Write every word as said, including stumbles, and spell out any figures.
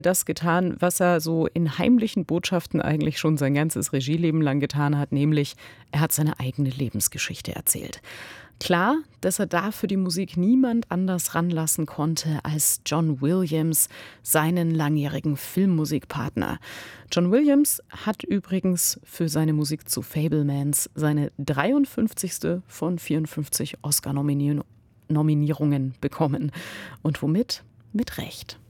das getan, was er so in heimlichen Botschaften eigentlich schon sein ganzes Regieleben lang getan hat, nämlich er hat seine eigene Lebensgeschichte erzählt. Klar, dass er da für die Musik niemand anders ranlassen konnte als John Williams, seinen langjährigen Filmmusikpartner. John Williams hat übrigens für seine Musik zu Fabelmans seine dreiundfünfzigste von vierundfünfzig Oscar-Nominierungen bekommen. Und womit? Mit Recht.